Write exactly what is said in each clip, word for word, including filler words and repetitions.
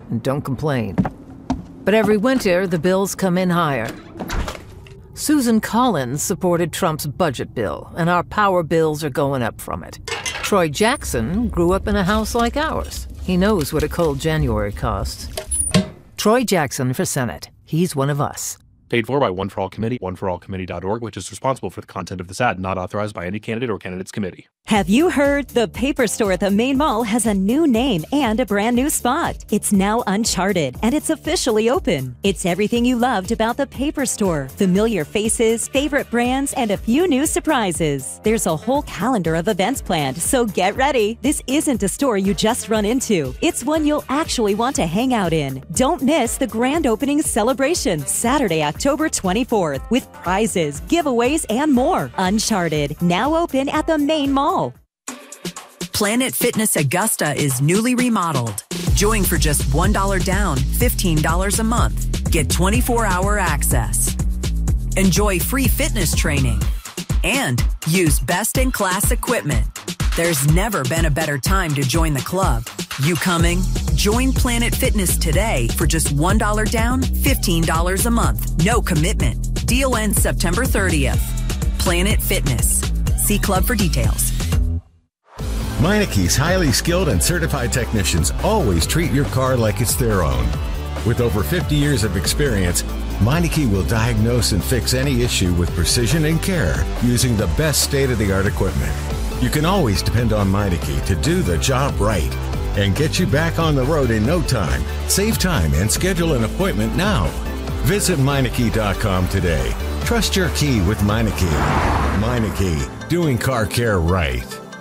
and don't complain. But every winter, the bills come in higher. Susan Collins supported Trump's budget bill, and our power bills are going up from it. Troy Jackson grew up in a house like ours. He knows what a cold January costs. Troy Jackson for Senate. He's one of us. Paid for by One for All Committee, one for all committee dot org, which is responsible for the content of this ad, not authorized by any candidate or candidate's committee. Have you heard? The Paper Store at the Main Mall has a new name and a brand new spot. It's now Uncharted, and it's officially open. It's everything you loved about the Paper Store. Familiar faces, favorite brands, and a few new surprises. There's a whole calendar of events planned, so get ready. This isn't a store you just run into. It's one you'll actually want to hang out in. Don't miss the grand opening celebration, Saturday, October twenty-fourth, with prizes, giveaways, and more. Uncharted, now open at the Main Mall. Planet Fitness Augusta is newly remodeled. Join for just one dollar down, fifteen dollars a month. Get twenty-four hour access. Enjoy free fitness training. And use best-in-class equipment. There's never been a better time to join the club. You coming? Join Planet Fitness today for just one dollar down, fifteen dollars a month. No commitment. Deal ends September thirtieth. Planet Fitness. See club for details. Meineke's highly skilled and certified technicians always treat your car like it's their own. With over fifty years of experience, Meineke will diagnose and fix any issue with precision and care using the best state-of-the-art equipment. You can always depend on Meineke to do the job right and get you back on the road in no time. Save time and schedule an appointment now. Visit Meineke dot com today. Trust your key with Meineke. Meineke, doing car care right.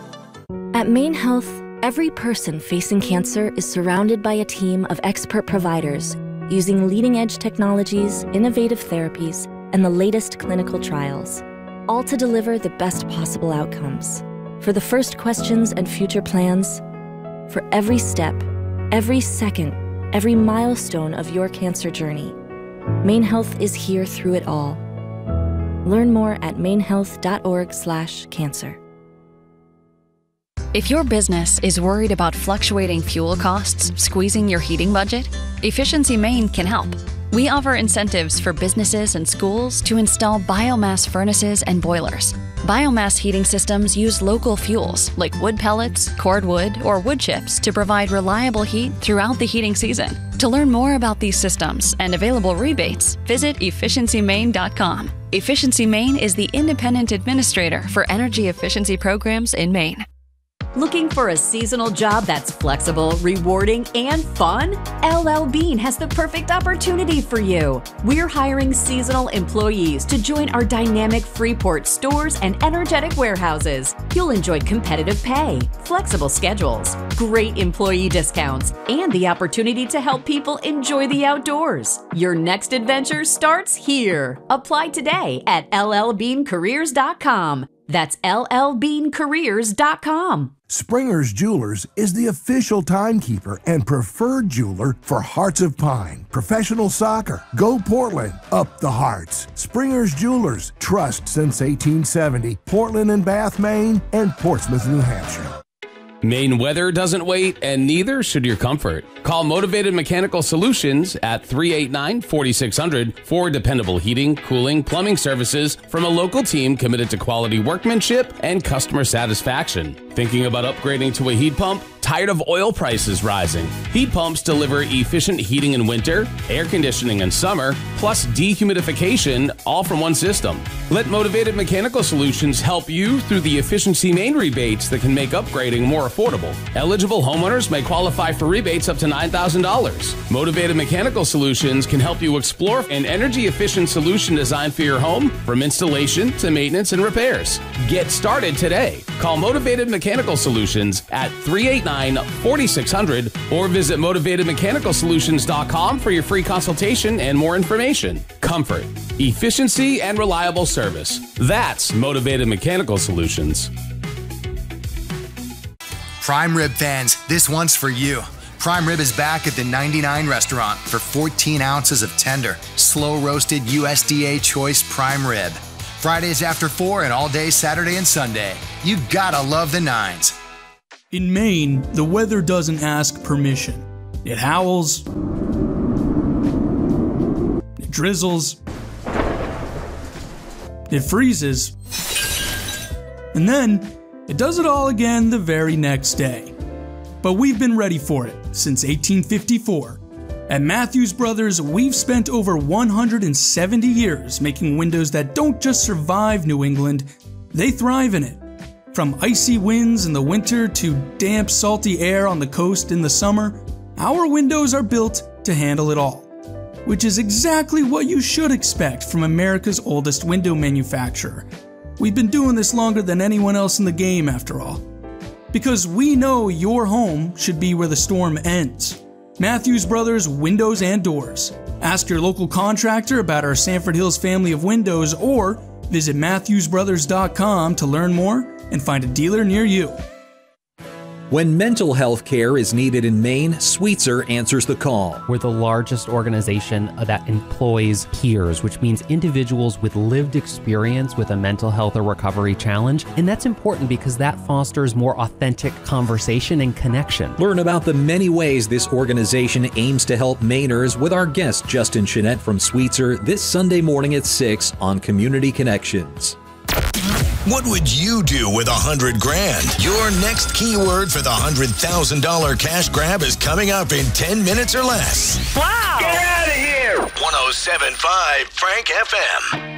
At Maine Health, every person facing cancer is surrounded by a team of expert providers using leading-edge technologies, innovative therapies, and the latest clinical trials, all to deliver the best possible outcomes. For the first questions and future plans, for every step, every second, every milestone of your cancer journey, Maine Health is here through it all. Learn more at maine health dot org slash cancer. If your business is worried about fluctuating fuel costs squeezing your heating budget, Efficiency Maine can help. We offer incentives for businesses and schools to install biomass furnaces and boilers. Biomass heating systems use local fuels like wood pellets, cordwood, or wood chips to provide reliable heat throughout the heating season. To learn more about these systems and available rebates, visit efficiency maine dot com. Efficiency Maine is the independent administrator for energy efficiency programs in Maine. Looking for a seasonal job that's flexible, rewarding, and fun? L L Bean has the perfect opportunity for you. We're hiring seasonal employees to join our dynamic Freeport stores and energetic warehouses. You'll enjoy competitive pay, flexible schedules, great employee discounts, and the opportunity to help people enjoy the outdoors. Your next adventure starts here. Apply today at L L bean careers dot com. That's L L bean careers dot com. Springer's Jewelers is the official timekeeper and preferred jeweler for Hearts of Pine, professional soccer, Go Portland, up the Hearts. Springer's Jewelers, trust since eighteen seventy, Portland and Bath, Maine, and Portsmouth, New Hampshire. Maine weather doesn't wait, and neither should your comfort. Call Motivated Mechanical Solutions at three eight nine, four six zero zero for dependable heating, cooling, plumbing services from a local team committed to quality workmanship and customer satisfaction. Thinking about upgrading to a heat pump? Tired of oil prices rising? Heat pumps deliver efficient heating in winter, air conditioning in summer, plus dehumidification, all from one system. Let Motivated Mechanical Solutions help you through the Efficiency Maine rebates that can make upgrading more affordable. Eligible homeowners may qualify for rebates up to nine thousand dollars. Motivated Mechanical Solutions can help you explore an energy-efficient solution designed for your home, from installation to maintenance and repairs. Get started today. Call Motivated Mechanical Solutions at three eight nine, four six zero zero or visit motivated mechanical solutions dot com for your free consultation and more information. Comfort, efficiency, and reliable service. That's Motivated Mechanical Solutions. Prime Rib fans, this one's for you. Prime Rib is back at the ninety-nine restaurant for fourteen ounces of tender, slow-roasted U S D A choice prime rib. Fridays after four and all day Saturday and Sunday. You gotta love the nines. In Maine, the weather doesn't ask permission. It howls. It drizzles. It freezes. And then it does it all again the very next day. But we've been ready for it since eighteen fifty-four. At Matthews Brothers, we've spent over one hundred seventy years making windows that don't just survive New England, they thrive in it. From icy winds in the winter to damp, salty air on the coast in the summer, our windows are built to handle it all. Which is exactly what you should expect from America's oldest window manufacturer. We've been doing this longer than anyone else in the game, after all. Because we know your home should be where the storm ends. Matthews Brothers Windows and Doors. Ask your local contractor about our Sanford Hills family of windows or visit matthews brothers dot com to learn more and find a dealer near you. When mental health care is needed in Maine, Sweetser answers the call. We're the largest organization that employs peers, which means individuals with lived experience with a mental health or recovery challenge. And that's important because that fosters more authentic conversation and connection. Learn about the many ways this organization aims to help Mainers with our guest Justin Chenette from Sweetser this Sunday morning at six on Community Connections. What would you do with a hundred grand? Your next keyword for the hundred thousand dollar cash grab is coming up in ten minutes or less. Wow! Get out of here! one oh seven point five Frank F M.